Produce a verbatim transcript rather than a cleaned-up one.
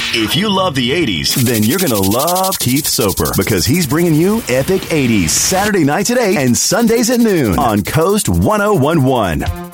If you love the eighties, then you're going to love Keith Soper because he's bringing you Epic eighties Saturday nights at eight and Sundays at noon on Coast ten eleven.